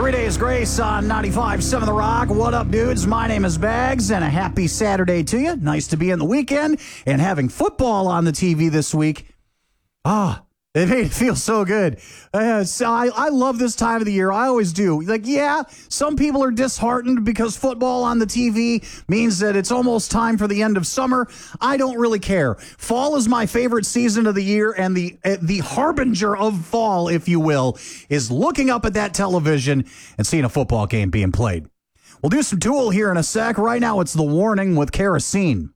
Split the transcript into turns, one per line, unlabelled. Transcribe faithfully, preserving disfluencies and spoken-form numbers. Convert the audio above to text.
Three Days Grace on ninety-five point seven The Rock. What up, dudes? My name is Bags, and a happy Saturday to you. Nice to be in the weekend and having football on the T V this week. Ah, it made it feel so good. Uh, so I, I love this time of the year. I always do. Like, yeah, some people are disheartened because football on the T V means that it's almost time for the end of summer. I don't really care. Fall is my favorite season of the year, and the uh, the harbinger of fall, if you will, is looking up at that television and seeing a football game being played. We'll do some Tool here in a sec. Right now, it's The Warning with Kerosene.